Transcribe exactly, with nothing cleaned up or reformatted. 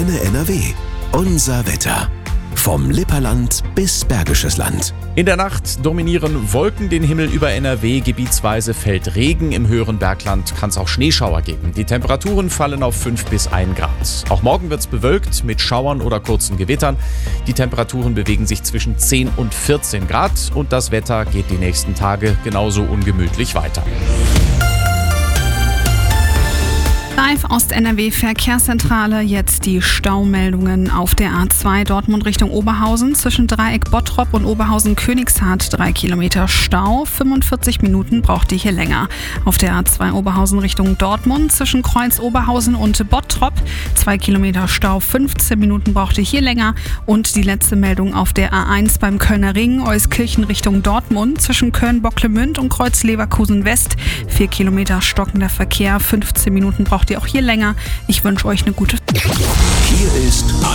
Antenne N R W. Unser Wetter. Vom Lipperland bis Bergisches Land. In der Nacht dominieren Wolken den Himmel über N R W. Gebietsweise fällt Regen. Im höheren Bergland kann es auch Schneeschauer geben. Die Temperaturen fallen auf fünf bis ein Grad. Auch morgen wird es bewölkt mit Schauern oder kurzen Gewittern. Die Temperaturen bewegen sich zwischen zehn und vierzehn Grad. Und das Wetter geht die nächsten Tage genauso ungemütlich weiter. Live Ost-N R W Verkehrszentrale, jetzt die Staumeldungen auf der A zwei Dortmund Richtung Oberhausen. Zwischen Dreieck Bottrop und Oberhausen-Königshardt drei Kilometer Stau. fünfundvierzig Minuten braucht ihr hier länger. Auf der A zwei Oberhausen Richtung Dortmund zwischen Kreuz Oberhausen und Bottrop zwei Kilometer Stau. fünfzehn Minuten braucht ihr hier länger. Und die letzte Meldung auf der A eins beim Kölner Ring, Euskirchen Richtung Dortmund zwischen Köln-Bocklemünd und Kreuz Leverkusen West. vier Kilometer stockender Verkehr. fünfzehn Minuten braucht ihr auch hier länger. Ich wünsche euch eine gute... Hier ist